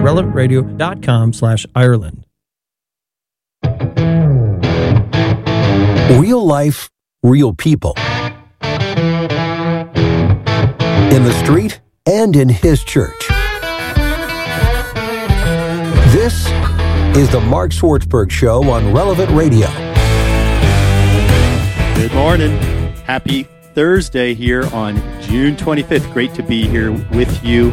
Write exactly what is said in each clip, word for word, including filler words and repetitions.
relevant radio dot com slash Ireland. Real life, real people. In the street and in his church. This is the Mark Swartzberg Show on Relevant Radio. Good morning. Happy Thursday here on June twenty-fifth. Great to be here with you.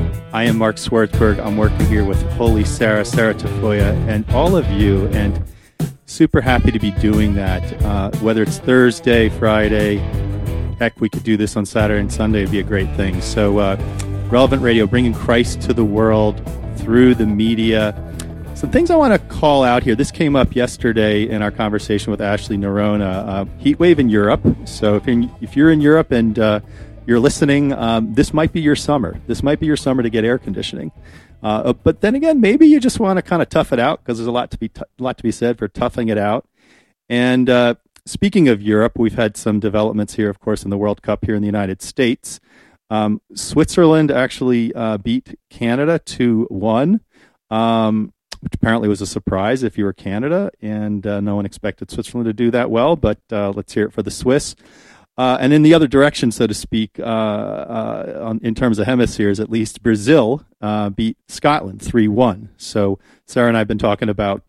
I am Mark Swartzberg. I'm working here with Holy Sarah, Sarah Tafoya, and all of you, and super happy to be doing that. Uh, whether it's Thursday, Friday, heck, we could do this on Saturday and Sunday. It'd be a great thing. So, uh, Relevant Radio, bringing Christ to the world through the media. Some things I want to call out here. This came up yesterday in our conversation with Ashley Nerona. Uh, heat wave in Europe. So if you're in, if you're in Europe and uh, you're listening, um, this might be your summer. This might be your summer to get air conditioning. Uh, but then again, maybe you just want to kind of tough it out because there's a lot to be t- a lot to be said for toughing it out. And uh, speaking of Europe, we've had some developments here, of course, in the World Cup here in the United States. Um, Switzerland actually uh, beat Canada two one. Um, which apparently was a surprise if you were Canada, and uh, no one expected Switzerland to do that well, but uh, let's hear it for the Swiss. Uh, and in the other direction, so to speak, uh, uh, on, in terms of hemispheres at least, Brazil uh, beat Scotland three one. So Sarah and I have been talking about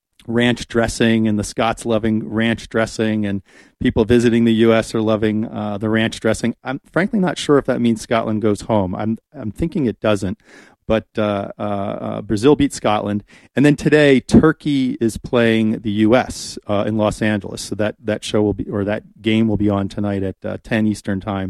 ranch dressing, and the Scots loving ranch dressing, and people visiting the U S are loving uh, the ranch dressing. I'm frankly not sure if that means Scotland goes home. I'm I'm thinking it doesn't. But uh, uh, uh, Brazil beat Scotland, and then today Turkey is playing the U S uh, in Los Angeles. So that, that show will be, or that game will be on tonight at uh, ten Eastern time,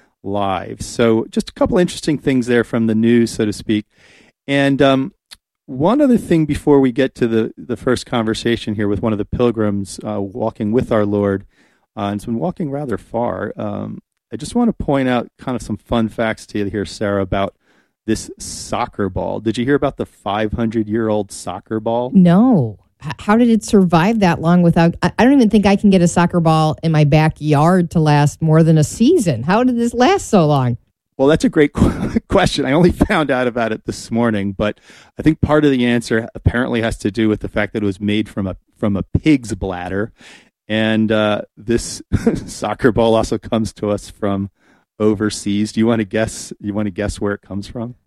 live. So just a couple interesting things there from the news, so to speak. And um, one other thing before we get to the the first conversation here with one of the pilgrims uh, walking with our Lord, uh, and it's been walking rather far. Um, I just want to point out kind of some fun facts to you here, Sarah, about this soccer ball. Did you hear about the five hundred year old soccer ball? No. H- How did it survive that long without... I I don't even think I can get a soccer ball in my backyard to last more than a season. How did this last so long? Well, that's a great qu- question. I only found out about it this morning, but I think part of the answer apparently has to do with the fact that it was made from a from a pig's bladder. And uh, this soccer ball also comes to us from overseas. Do you want to guess? You want to guess where it comes from?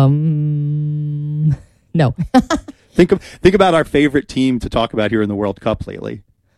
Um, no. think of think about our favorite team to talk about here in the World Cup lately.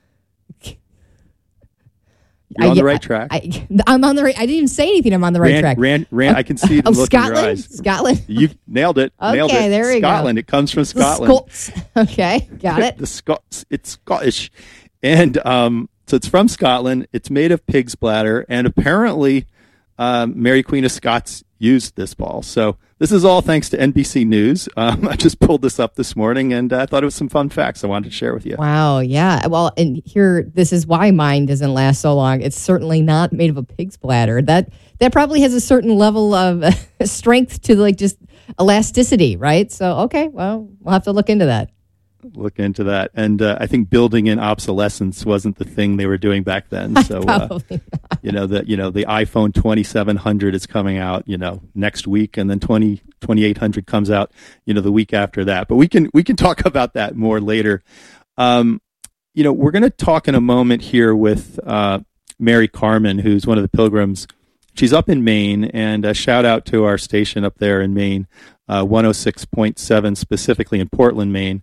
You're I, on the right track. I, I'm on the right. I didn't even say anything. I'm on the right Ran, track. Ran, ran, I can see it oh, in the look in your Scotland? eyes. Scotland. You nailed it. Okay, nailed it. there we go. Scotland. It comes from The Scotland. Scots. Okay, got it. the Scots. It's Scottish, and um, so it's from Scotland. It's made of pig's bladder, and apparently, um, Mary Queen of Scots used this ball. So this is all thanks to N B C News. Um, I just pulled this up this morning, and I thought it was some fun facts I wanted to share with you. Wow, yeah. Well, and here, this is why mine doesn't last so long. It's certainly not made of a pig's bladder. That that probably has a certain level of uh, strength to like just elasticity, right? So, okay, well, we'll have to look into that. Look into that. And uh, I think building in obsolescence wasn't the thing they were doing back then. So, uh, you know, the, you know, the iPhone twenty-seven hundred is coming out, you know, next week, and then twenty, twenty-eight hundred comes out, you know, the week after that. But we can, we can talk about that more later. Um, you know, we're going to talk in a moment here with uh, Mary Carmen, who's one of the pilgrims. She's up in Maine, and a shout out to our station up there in Maine, uh, one oh six point seven, specifically in Portland, Maine.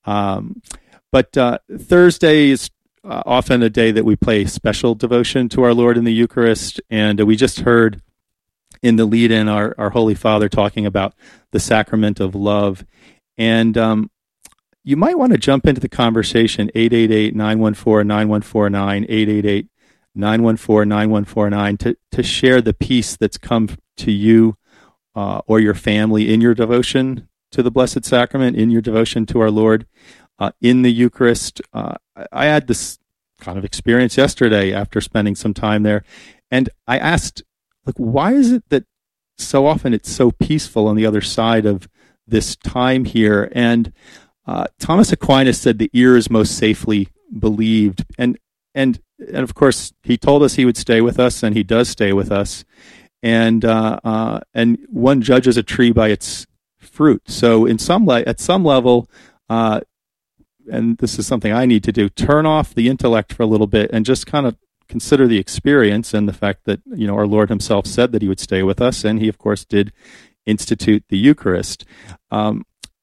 Um, but uh, Thursday is uh, often a day that we play special devotion to our Lord in the Eucharist, and uh, we just heard in the lead-in our, our Holy Father talking about the sacrament of love. And um, you might want to jump into the conversation, eight eight eight, nine one four, nine one four nine, eight eight eight, nine one four, nine one four nine, to, to share the peace that's come to you uh, or your family in your devotion to the Blessed Sacrament, in your devotion to our Lord uh, in the Eucharist. Uh, I had this kind of experience yesterday after spending some time there, and I asked, like, why is it that so often it's so peaceful on the other side of this time here? And uh, Thomas Aquinas said the ear is most safely believed, and and and of course he told us he would stay with us, and he does stay with us. And uh, uh, and one judges a tree by its fruit. So in some le- at some level, uh, and this is something I need to do, turn off the intellect for a little bit and just kind of consider the experience and the fact that, you know, our Lord himself said that he would stay with us, and he, of course, did institute the Eucharist. Um,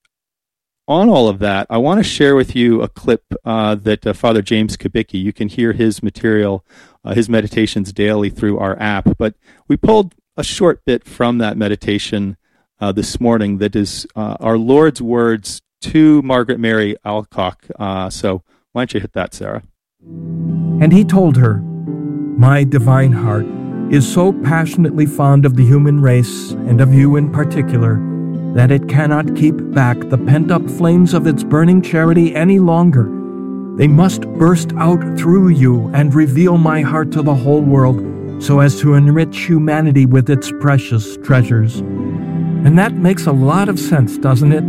on all of that, I want to share with you a clip uh, that uh, Father James Kubicki, you can hear his material, uh, his meditations daily through our app, but we pulled a short bit from that meditation uh, this morning that is uh, our Lord's words to Margaret Mary Alacoque. Uh, so why don't you hit that, Sarah? And he told her, "My divine heart is so passionately fond of the human race, and of you in particular, that it cannot keep back the pent-up flames of its burning charity any longer. They must burst out through you and reveal my heart to the whole world, so as to enrich humanity with its precious treasures." And that makes a lot of sense, doesn't it?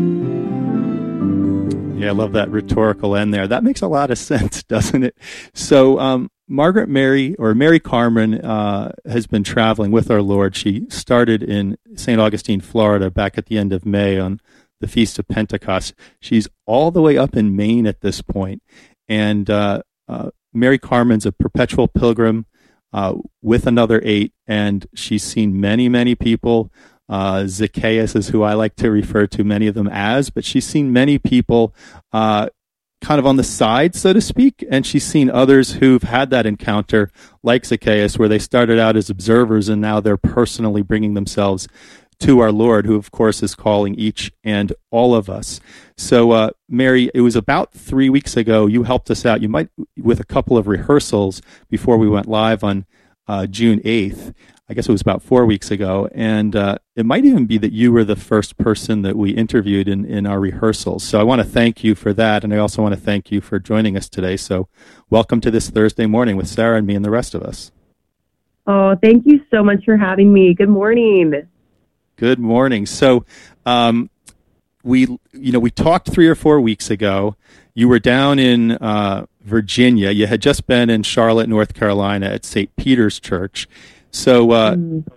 Yeah, I love that rhetorical end there. That makes a lot of sense, doesn't it? So um, Margaret Mary, or Mary Carmen, uh, has been traveling with our Lord. She started in Saint Augustine, Florida, back at the end of May on the Feast of Pentecost. She's all the way up in Maine at this point. And uh, uh, Mary Carmen's a perpetual pilgrim uh, with another eight, and she's seen many, many people. Uh, Zacchaeus is who I like to refer to many of them as, but she's seen many people uh, kind of on the side, so to speak, and she's seen others who've had that encounter, like Zacchaeus, where they started out as observers and now they're personally bringing themselves to our Lord, who, of course, is calling each and all of us. So, uh, Mary, it was about three weeks ago, you helped us out, you might, with a couple of rehearsals before we went live on uh, June eighth. I guess it was about four weeks ago, and uh, it might even be that you were the first person that we interviewed in, in our rehearsals. So I want to thank you for that, and I also want to thank you for joining us today. So welcome to this Thursday morning with Sarah and me and the rest of us. Oh, thank you so much for having me. Good morning. Good morning. So um, we, you know, we talked three or four weeks ago. You were down in uh, Virginia. You had just been in Charlotte, North Carolina at Saint Peter's Church. So uh, mm.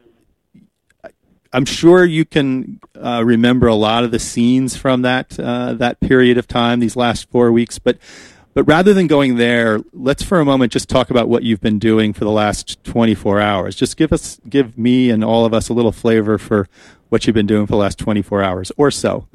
I'm sure you can uh, remember a lot of the scenes from that uh, that period of time, these last four weeks. But but rather than going there, let's for a moment just talk about what you've been doing for the last twenty-four hours. Just give us, give me and all of us a little flavor for what you've been doing for the last twenty-four hours or so.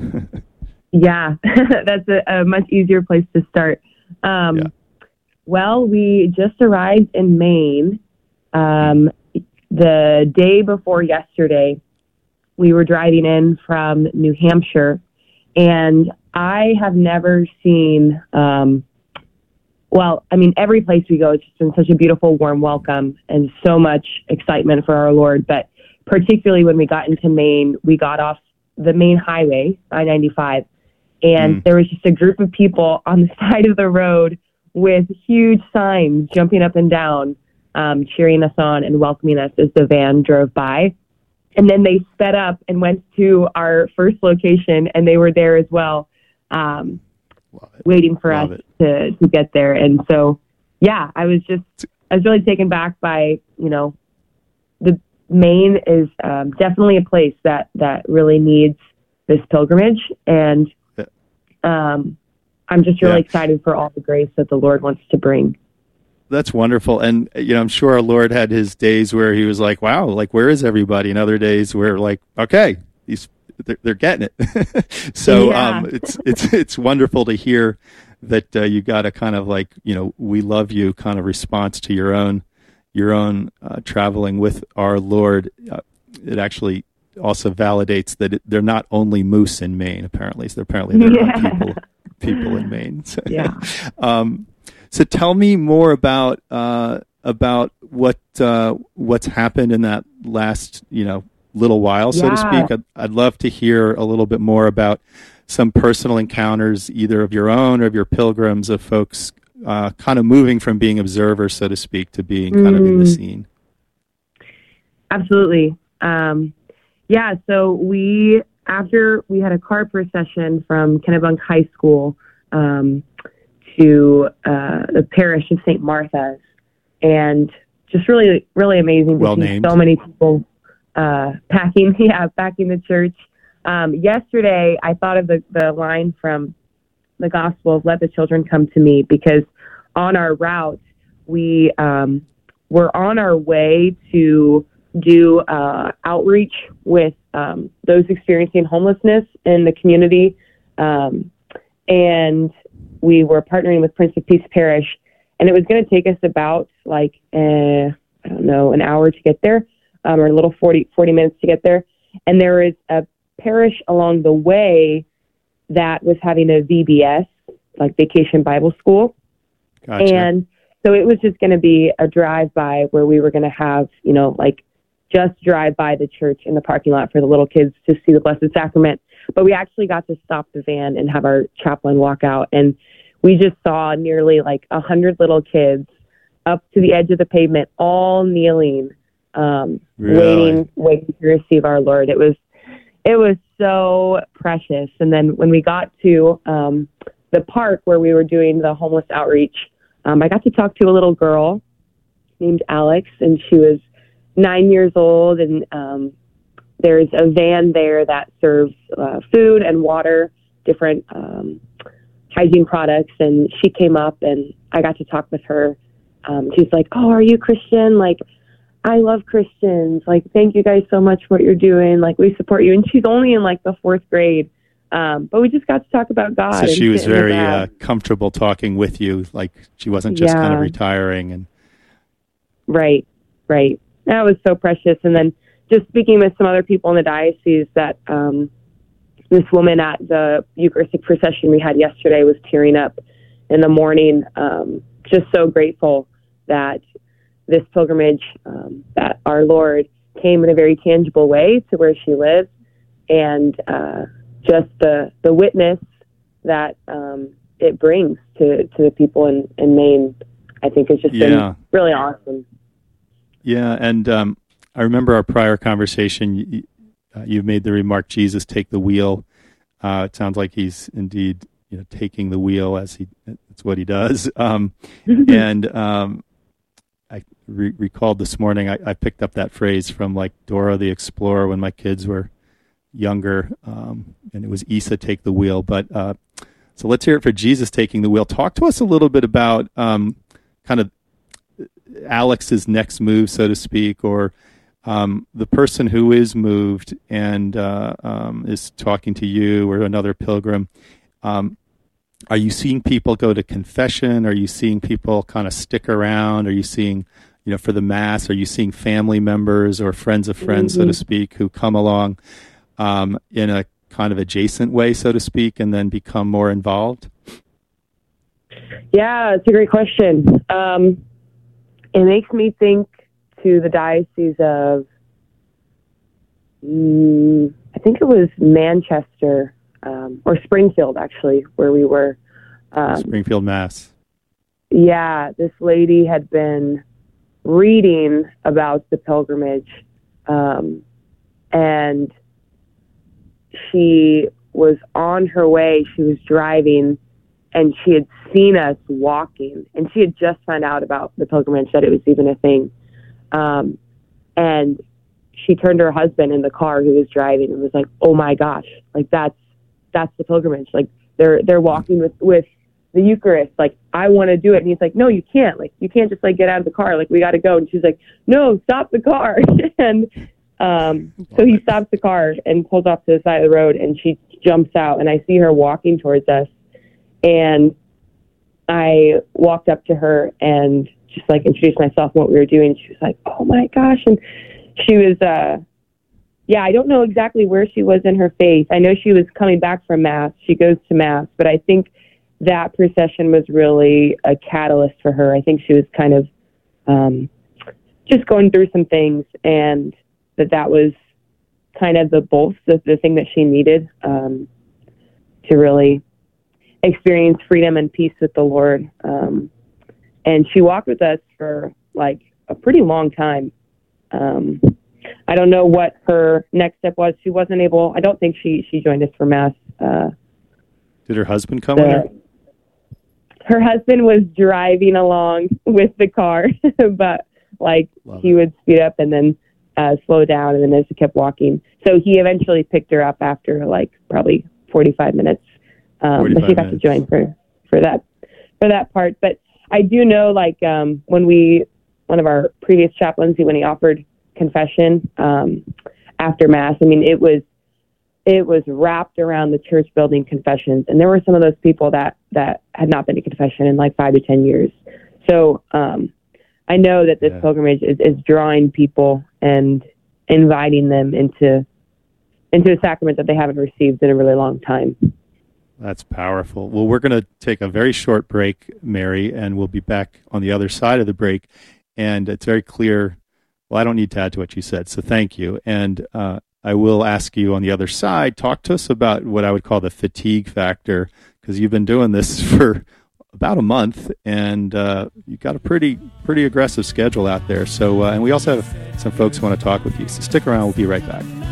Yeah, that's a, a much easier place to start. Um, yeah. Well, we just arrived in Maine. Um, The day before yesterday, we were driving in from New Hampshire, and I have never seen, um, well, I mean, every place we go, it's just been such a beautiful, warm welcome and so much excitement for our Lord. But particularly when we got into Maine, we got off the main highway, I ninety-five, and mm. there was just a group of people on the side of the road with huge signs jumping up and down, Um, cheering us on and welcoming us as the van drove by. And then they sped up and went to our first location, and they were there as well, um, waiting for Love us to, to get there. And so, yeah, I was just, I was really taken back by, you know, the Maine is um, definitely a place that, that really needs this pilgrimage. And um, I'm just really yeah. excited for all the grace that the Lord wants to bring. That's wonderful. And, you know, I'm sure our Lord had his days where he was like, wow, like, where is everybody? And other days where like, okay, these, they're, they're getting it. so yeah. um, it's, it's, it's wonderful to hear that uh, you got a kind of like, you know, we love you kind of response to your own, your own uh, traveling with our Lord. Uh, it actually also validates that it, they're not only moose in Maine, apparently. So apparently there yeah. are people, people in Maine. So, yeah. um, So tell me more about uh, about what uh, what's happened in that last you know little while, so yeah. to speak. I'd, I'd love to hear a little bit more about some personal encounters, either of your own or of your pilgrims, of folks uh, kind of moving from being observers, so to speak, to being kind mm. of in the scene. Absolutely, um, yeah. So we after we had a car procession from Kennebunk High School. Um, to uh, the parish of Saint Martha's, and just really, really amazing to well see named. so many people uh, packing, yeah, packing the church. Um, yesterday, I thought of the, the line from the Gospel of "Let the children come to me," because on our route, we um, were on our way to do uh, outreach with um, those experiencing homelessness in the community. Um, and we were partnering with Prince of Peace Parish, and it was going to take us about like, uh, I don't know, an hour to get there, um, or a little forty, forty minutes to get there. And there is a parish along the way that was having a V B S, like Vacation Bible School. Gotcha. And so it was just going to be a drive-by where we were going to have, you know, like just drive by the church in the parking lot for the little kids to see the Blessed Sacrament. But we actually got to stop the van and have our chaplain walk out. And we just saw nearly like a hundred little kids up to the edge of the pavement, all kneeling, um, Really? waiting, waiting to receive our Lord. It was, it was so precious. And then when we got to um, the park where we were doing the homeless outreach, um, I got to talk to a little girl named Alex, and she was nine years old, and um, there's a van there that serves uh, food and water, different um, hygiene products, and she came up, and I got to talk with her. Um, she's like, "Oh, are you Christian? Like, I love Christians. Like, thank you guys so much for what you're doing. Like, we support you." And she's only in like the fourth grade, um, but we just got to talk about God. So and she was sit in the very grass. uh, comfortable talking with you, like she wasn't just Yeah. kind of retiring. And Right, right. That was so precious. And then just speaking with some other people in the diocese, that um, this woman at the Eucharistic procession we had yesterday was tearing up in the morning, um, just so grateful that this pilgrimage, um, that our Lord came in a very tangible way to where she lives, and uh, just the, the witness that um, it brings to, to the people in, in Maine, I think has just Yeah. been really awesome. yeah, and um, I remember our prior conversation. You, uh, you made the remark, "Jesus, take the wheel." Uh, it sounds like he's indeed, you know, taking the wheel as he. That's what he does. Um, and um, I re- recalled this morning. I, I picked up that phrase from like Dora the Explorer when my kids were younger, um, and it was Isa, take the wheel. But uh, so let's hear it for Jesus taking the wheel. Talk to us a little bit about um, kind of Alex's next move, so to speak, or um, the person who is moved and uh, um, is talking to you or another pilgrim. Um, are you seeing people go to confession? Are you seeing people kind of stick around? Are you seeing, you know, for the Mass, are you seeing family members or friends of friends, mm-hmm. so to speak, who come along um, in a kind of adjacent way, so to speak, and then become more involved? Yeah, it's a great question. Um, it makes me think to the diocese of, mm, I think it was Manchester, um, or Springfield, actually, where we were. Um, Springfield, Mass. Yeah, this lady had been reading about the pilgrimage, um, and she was on her way. She was driving, and she had seen us walking, and she had just found out about the pilgrimage, that it was even a thing. Um, and she turned to her husband in the car who was driving and was like, "Oh my gosh, like that's, that's the pilgrimage. Like they're, they're walking with, with the Eucharist. Like, I want to do it." And he's like, "No, you can't. Like, you can't just like get out of the car. Like, we got to go." And she's like, "No, stop the car." and, um, so he stops the car and pulls off to the side of the road, and she jumps out, and I see her walking towards us. And I walked up to her and just like introduced myself and what we were doing. She was like, "Oh my gosh." And she was, uh, yeah, I don't know exactly where she was in her faith. I know she was coming back from Mass. She goes to Mass, but I think that procession was really a catalyst for her. I think she was kind of um, just going through some things, and that that was kind of the both the, the thing that she needed um, to really experience freedom and peace with the Lord. Um, and she walked with us for like a pretty long time. Um, I don't know what her next step was. She wasn't able, I don't think she, she joined us for Mass. Uh, Did her husband come the, with her? Her husband was driving along with the car, but like Love he it. would speed up and then uh, slow down, and then as she kept walking. So he eventually picked her up after like probably forty-five minutes. Um, forty-five but she got minutes. to join for, for that for that part. But I do know, like um, when we one of our previous chaplains, when he offered confession um, after Mass, I mean, it was it was wrapped around the church building confessions, and there were some of those people that that had not been to confession in like five to ten years. So um, I know that this Yeah. pilgrimage is, is drawing people and inviting them into into a sacrament that they haven't received in a really long time. That's powerful. Well, we're going to take a very short break, Mary, and we'll be back on the other side of the break. And it's very clear. Well, I don't need to add to what you said, so thank you. And uh, I will ask you on the other side, talk to us about what I would call the fatigue factor, because you've been doing this for about a month, and uh, you've got a pretty pretty aggressive schedule out there. So, uh, and we also have some folks who want to talk with you. So stick around. We'll be right back.